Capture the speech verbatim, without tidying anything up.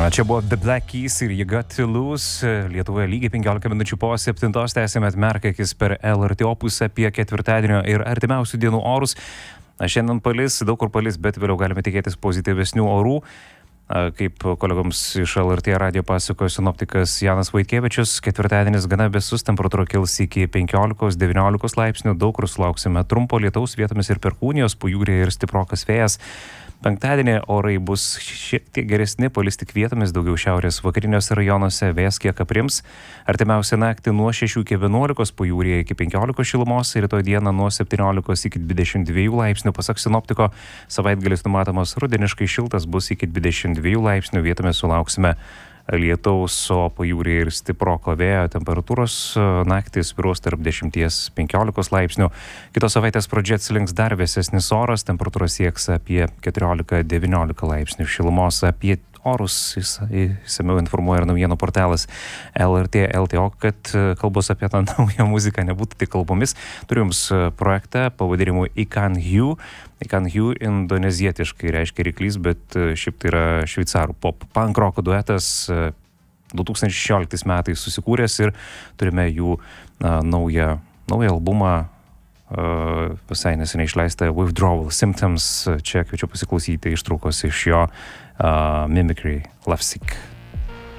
Čia buvo The Black Keys ir You Got To Lose. Lietuvoje lygiai penkiolika minučių po septintos tęsime atmerkakis per L R T Opus apie ketvirtadienio ir artimiausių dienų orus. Šiandien palis, daug kur palis, bet vėliau galime tikėtis pozityvesnių orų. Kaip kolegoms iš L R T radijo pasakojo sinoptikas Janas Vaitkevičius, ketvirtadienis gana vėsus, temperatūra kils iki penkiolikos devyniolikos laipsnių, daug kur sulauksime trumpo lietaus, vietomis ir perkūnijos, pajūryje ir stiprokas vėjas. Penktadienį orai bus šiek tiek geresni, palis tik vietomis, daugiau šiaurės vakariniuose rajonuose, vėjas kiek aprims. Artimiausią naktį nuo šešių iki vienuolikos, pajūryje iki penkiolikos šilumos, rytoj dieną nuo septyniolikos iki dvidešimt dviejų laipsnių. Pasak sinoptiko, savaitgalis numatomas rudeniškai šiltas, bus iki dvidešimt dviejų laipsnių, vietomis sulauksime lietaus, o pajūryje ir stiproko vėjo, temperatūros naktį svyruos tarp dešimties penkiolikos laipsnių. Kitos savaitės pradžia atsilinks dar vėsesnis oras, temperatūra sieks apie keturiolika devyniolika laipsnių šilumos. Apie orus išsamiau informuoja ir naujienų portalas L R T L T, o kad kalbos apie tą naują muziką nebūtų tik kalbomis. Turiu jums projektą pavadinimu Ikan Hiu. Ikan Hiu indonezietiškai reiškia ryklys, bet šiaip tai yra šveicarų pop punk rock duetas, du tūkstančiai šešioliktais metais susikūręs ir turime jų na, naują, naują albumą, uh, visai neseniai išleistą Withdrawal Symptoms. Čia kviečiu pasiklausyti ištraukos iš jo uh, Mimicry Lovesick.